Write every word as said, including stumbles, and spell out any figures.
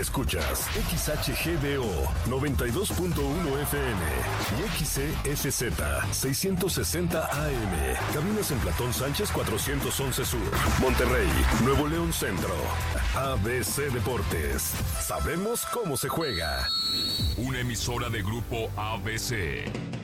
Escuchas X H G D O noventa y dos punto uno F M y X C S Z seiscientos sesenta A M. Cabinas en Platón Sánchez cuatrocientos once Sur, Monterrey, Nuevo León Centro. A B C Deportes. Sabemos cómo se juega. Una emisora de Grupo A B C.